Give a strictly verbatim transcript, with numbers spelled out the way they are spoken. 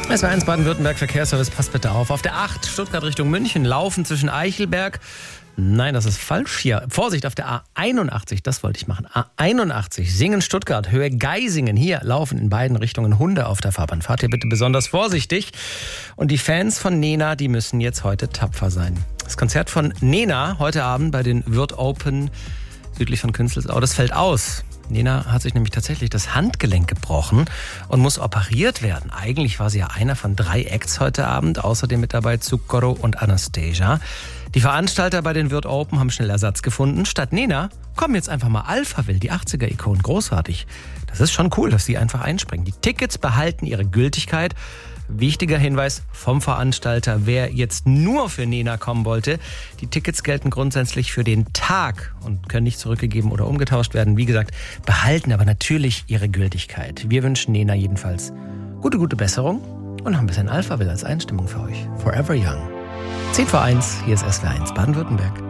S W R eins Baden-Württemberg Verkehrsservice, passt bitte auf. Auf der acht Stuttgart Richtung München laufen zwischen Eichelberg. Nein, das ist falsch hier. Vorsicht, auf der A einundachtzig, das wollte ich machen. A einundachtzig, Singen-Stuttgart, Höhe Geisingen. Hier laufen in beiden Richtungen Hunde auf der Fahrbahn. Fahrt ihr bitte besonders vorsichtig. Und die Fans von Nena, die müssen jetzt heute tapfer sein. Das Konzert von Nena heute Abend bei den Würth Open südlich von Künzelsau, das fällt aus. Nena hat sich nämlich tatsächlich das Handgelenk gebrochen und muss operiert werden. Eigentlich war sie ja einer von drei Acts heute Abend, außerdem mit dabei Zucchero und Anastasia. Die Veranstalter bei den Würth Open haben schnell Ersatz gefunden. Statt Nena kommen jetzt einfach mal Alphaville, die achtziger-Ikonen. Großartig. Das ist schon cool, dass die einfach einspringen. Die Tickets behalten ihre Gültigkeit. Wichtiger Hinweis vom Veranstalter, wer jetzt nur für Nena kommen wollte, die Tickets gelten grundsätzlich für den Tag und können nicht zurückgegeben oder umgetauscht werden. Wie gesagt, behalten aber natürlich ihre Gültigkeit. Wir wünschen Nena jedenfalls gute, gute Besserung und noch ein bisschen Alphaville als Einstimmung für euch. Forever Young. zehn vor eins, hier ist S W R eins Baden-Württemberg.